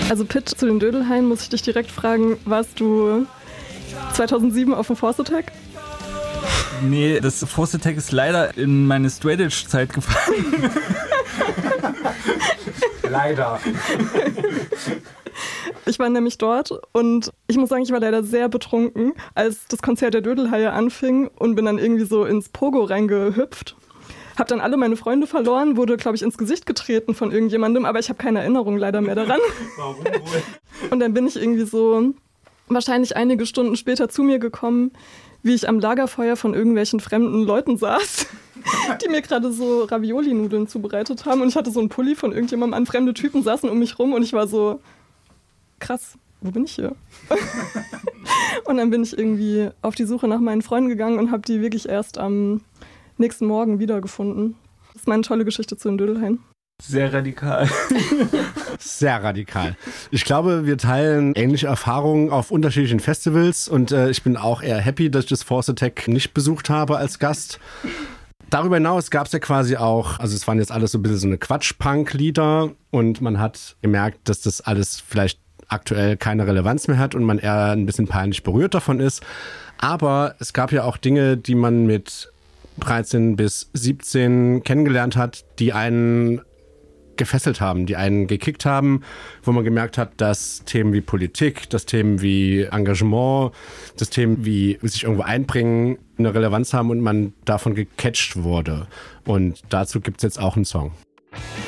Also Pitt, zu den Dödelhainen muss ich dich direkt fragen, warst du 2007 auf dem Force Attack? Nee, das Force Attack ist leider in meine Straight Edge Zeit gefallen. Leider. Ich war nämlich dort und ich muss sagen, ich war leider sehr betrunken, als das Konzert der Dödelhaie anfing und bin dann irgendwie so ins Pogo reingehüpft. Hab dann alle meine Freunde verloren, wurde, glaube ich, ins Gesicht getreten von irgendjemandem, aber ich habe keine Erinnerung leider mehr daran. Warum wohl? Und dann bin ich irgendwie so wahrscheinlich einige Stunden später zu mir gekommen, wie ich am Lagerfeuer von irgendwelchen fremden Leuten saß, die mir gerade so Ravioli-Nudeln zubereitet haben. Und ich hatte so einen Pulli von irgendjemandem an, fremde Typen saßen um mich rum und ich war so, krass, wo bin ich hier? Und dann bin ich irgendwie auf die Suche nach meinen Freunden gegangen und habe die wirklich erst am nächsten Morgen wiedergefunden. Das ist meine tolle Geschichte zu den Dödelhaien. Sehr radikal. Sehr radikal. Ich glaube, wir teilen ähnliche Erfahrungen auf unterschiedlichen Festivals und ich bin auch eher happy, dass ich das Force Attack nicht besucht habe als Gast. Darüber hinaus gab es ja quasi auch, also es waren jetzt alles so ein bisschen so eine Quatsch-Punk-Lieder und man hat gemerkt, dass das alles vielleicht aktuell keine Relevanz mehr hat und man eher ein bisschen peinlich berührt davon ist. Aber es gab ja auch Dinge, die man mit 13 bis 17 kennengelernt hat, die einen gefesselt haben, die einen gekickt haben, wo man gemerkt hat, dass Themen wie Politik, dass Themen wie Engagement, dass Themen wie sich irgendwo einbringen, eine Relevanz haben und man davon gecatcht wurde. Und dazu gibt es jetzt auch einen Song.